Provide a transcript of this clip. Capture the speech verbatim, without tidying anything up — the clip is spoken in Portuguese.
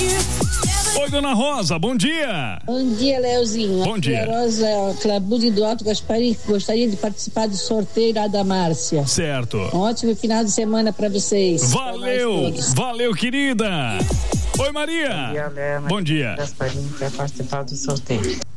Oi, dona Rosa, bom dia. Bom dia, Leozinho. Bom dia. Aqui é a Rosa Clabude do Alto Gasparim, gostaria de participar do sorteio lá da Márcia. Certo. Um ótimo final de semana para vocês. Valeu, valeu, querida. Oi, Maria. Bom dia, Léo. Bom dia. Gasparim quer participar do sorteio.